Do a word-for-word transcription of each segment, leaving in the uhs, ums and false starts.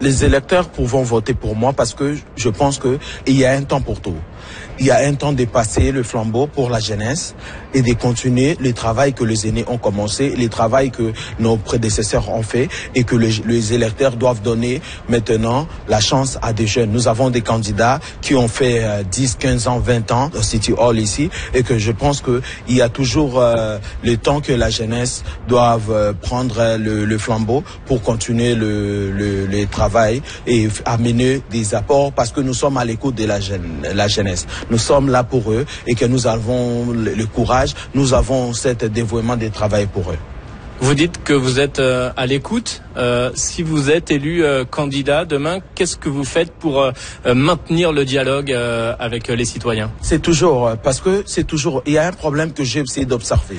Les électeurs pourront voter pour moi parce que je pense que il y a un temps pour tout. Il y a un temps de passer le flambeau pour la jeunesse et de continuer le travail que les aînés ont commencé, le travail que nos prédécesseurs ont fait et que les, les électeurs doivent donner maintenant la chance à des jeunes. Nous avons des candidats qui ont fait euh, dix, quinze ans, vingt ans au City Hall ici et que je pense que il y a toujours euh, le temps que la jeunesse doive euh, prendre le, le flambeau pour continuer le, le, le travail et amener des apports parce que nous sommes à l'écoute de la, jeune, la jeunesse. Nous sommes là pour eux et que nous avons le, le courage, nous avons cet dévouement de travail pour eux. Vous dites que vous êtes euh, à l'écoute. Euh, si vous êtes élu euh, candidat demain, qu'est-ce que vous faites pour euh, maintenir le dialogue euh, avec euh, les citoyens? C'est toujours, parce que c'est toujours, il y a un problème que j'ai essayé d'observer.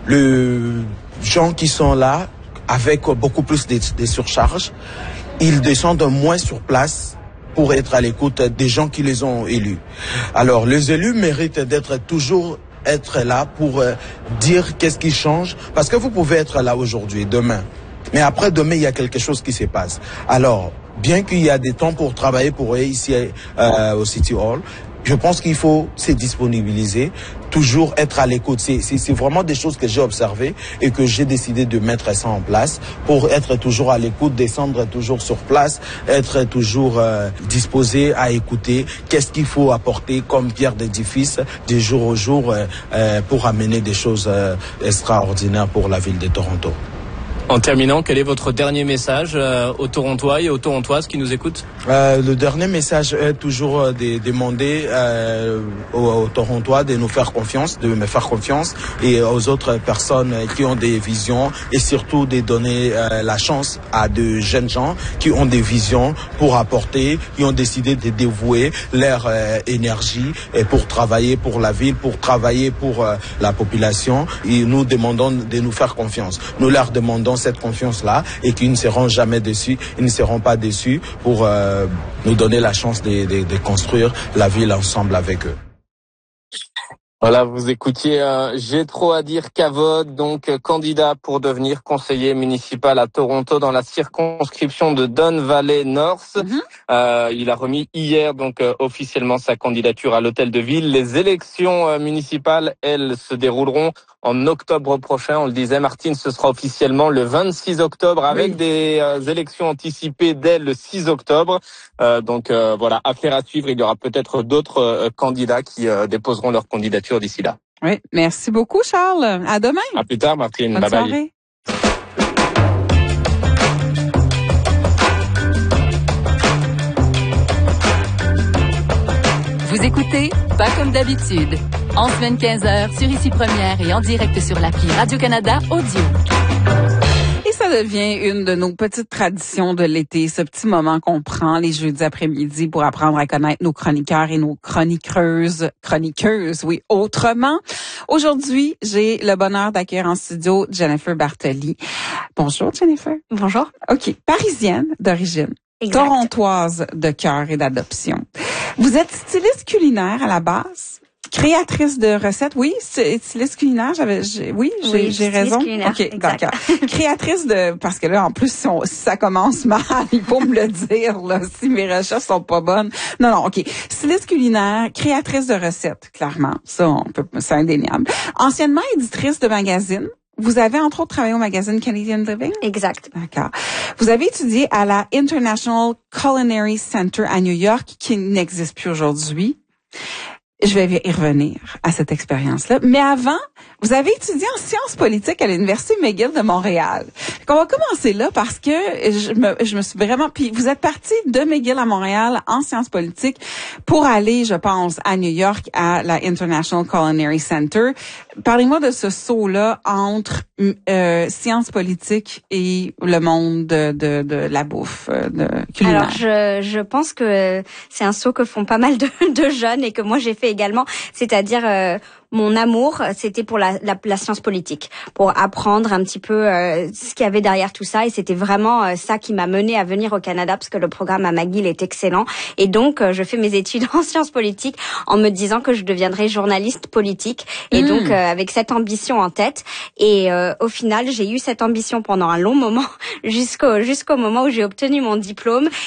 Les gens qui sont là, avec beaucoup plus de, de surcharges, ils descendent moins sur place pour être à l'écoute des gens qui les ont élus. Alors, les élus méritent d'être toujours être là pour euh, dire qu'est-ce qui change, parce que vous pouvez être là aujourd'hui, demain, mais après demain, il y a quelque chose qui se passe. Alors, bien qu'il y a des temps pour travailler pour eux ici euh, au City Hall, je pense qu'il faut se disponibiliser, toujours être à l'écoute. C'est, c'est, c'est vraiment des choses que j'ai observées et que j'ai décidé de mettre ça en place pour être toujours à l'écoute, descendre toujours sur place, être toujours euh, disposé à écouter qu'est-ce qu'il faut apporter comme pierre d'édifice de jour au jour euh, euh, pour amener des choses euh, extraordinaires pour la ville de Toronto. En terminant, quel est votre dernier message euh, aux Torontois et aux Torontoises qui nous écoutent? euh, Le dernier message est toujours de demander euh, aux, aux Torontois de nous faire confiance, de me faire confiance et aux autres personnes qui ont des visions et surtout de donner euh, la chance à de jeunes gens qui ont des visions pour apporter, qui ont décidé de dévouer leur euh, énergie et pour travailler pour la ville, pour travailler pour euh, la population. Et nous demandons de nous faire confiance. Nous leur demandons cette confiance-là et qu'ils ne seront jamais déçus, ils ne seront pas déçus pour euh, nous donner la chance de, de, de construire la ville ensemble avec eux. Voilà, vous écoutiez euh, J'ai trop à dire Cavod, donc euh, candidat pour devenir conseiller municipal à Toronto dans la circonscription de Don Valley North. Mm-hmm. Euh, il a remis hier donc euh, officiellement sa candidature à l'hôtel de ville. Les élections euh, municipales, elles, se dérouleront en octobre prochain. On le disait, Martine, ce sera officiellement le vingt-six octobre avec oui. des euh, élections anticipées dès le six octobre. Euh, donc euh, voilà, affaire à suivre. Il y aura peut-être d'autres euh, candidats qui euh, déposeront leur candidature d'ici là. Oui, merci beaucoup Charles. À demain. À plus tard Martine. Bonne bye soirée. Bye. Vous écoutez Pas comme d'habitude. En semaine quinze heures sur Ici Première et en direct sur l'appli Radio-Canada Audio. Et ça devient une de nos petites traditions de l'été, ce petit moment qu'on prend les jeudis après-midi pour apprendre à connaître nos chroniqueurs et nos chroniqueuses, chroniqueuses, oui, autrement. Aujourd'hui, j'ai le bonheur d'accueillir en studio Jennifer Bartoli. Bonjour Jennifer. Bonjour. OK, parisienne d'origine. Exact. Torontoise de cœur et d'adoption. Vous êtes styliste culinaire à la base? Créatrice de recettes, oui, styliste culinaire, j'avais, j'ai, oui, j'ai, oui, j'ai raison. Culinaire, ok, exact. d'accord. Créatrice de, parce que là, en plus, si, on, si ça commence mal, il faut me le dire, là, si mes recherches sont pas bonnes. Non, non, ok. Styliste culinaire, créatrice de recettes, clairement, ça, on peut, c'est indéniable. Anciennement éditrice de magazines. Vous avez, entre autres, travaillé au magazine Canadian Living? Exact. D'accord. Vous avez étudié à la International Culinary Center à New York, qui n'existe plus aujourd'hui. Je vais y revenir à cette expérience-là. Mais avant, vous avez étudié en sciences politiques à l'Université McGill de Montréal. On va commencer là parce que je me, je me suis vraiment... Puis vous êtes parti de McGill à Montréal en sciences politiques pour aller, je pense, à New York à la International Culinary Center. Parlez-moi de ce saut-là entre euh, sciences politiques et le monde de, de, de la bouffe de culinaire. Alors, je, je pense que c'est un saut que font pas mal de, de jeunes et que moi j'ai fait également, c'est-à-dire euh, mon amour, c'était pour la, la, la science politique, pour apprendre un petit peu euh, ce qu'il y avait derrière tout ça, et c'était vraiment euh, ça qui m'a menée à venir au Canada, parce que le programme à McGill est excellent, et donc euh, je fais mes études en sciences politiques en me disant que je deviendrais journaliste politique, et mmh. donc euh, avec cette ambition en tête, et euh, au final j'ai eu cette ambition pendant un long moment, jusqu'au jusqu'au moment où j'ai obtenu mon diplôme,